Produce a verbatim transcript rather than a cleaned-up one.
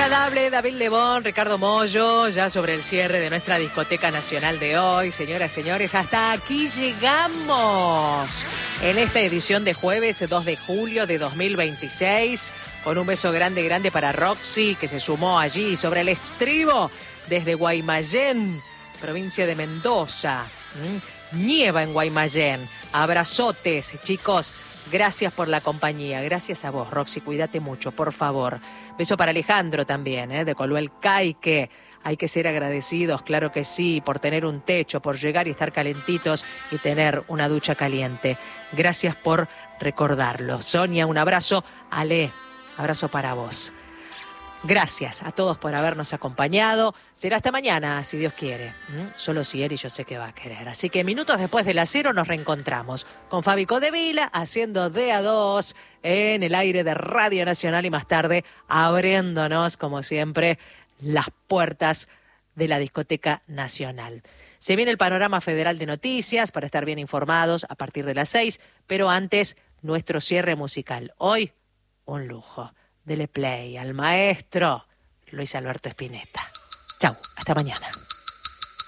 agradable, David Lebón, Ricardo Mollo, ya sobre el cierre de nuestra discoteca nacional de hoy. Señoras y señores, hasta aquí llegamos en esta edición de jueves dos de julio de dos mil veintiséis. Con un beso grande, grande para Roxy, que se sumó allí sobre el estribo desde Guaymallén, provincia de Mendoza. ¿Mm? Nieva en Guaymallén. Abrazotes, chicos. Gracias por la compañía. Gracias a vos, Roxy. Cuídate mucho, por favor. Beso para Alejandro también, ¿eh? de Coluel Caique. Hay que ser agradecidos, claro que sí, por tener un techo, por llegar y estar calentitos y tener una ducha caliente. Gracias por recordarlo. Sonia, un abrazo. Ale, abrazo para vos. Gracias a todos por habernos acompañado. Será hasta mañana, si Dios quiere. ¿Mm? Solo si él y yo sé que va a querer. Así que minutos después de las cero nos reencontramos con Fabi Codevila haciendo de a dos en el aire de Radio Nacional y más tarde abriéndonos, como siempre, las puertas de la Discoteca Nacional. Se viene el panorama federal de noticias para estar bien informados a partir de las seis, pero antes nuestro cierre musical. Hoy, un lujo. Dele play al maestro Luis Alberto Spinetta. Chau, hasta mañana.